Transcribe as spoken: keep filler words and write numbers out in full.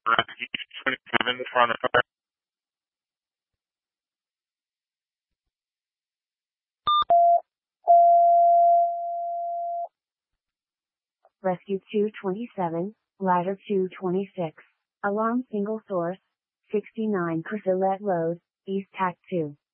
Rescue twenty-seven, front of fire. Rescue two twenty-seven, Ladder two twenty-six. Alarm single source, sixty-nine Courcellette Road, East Tact two.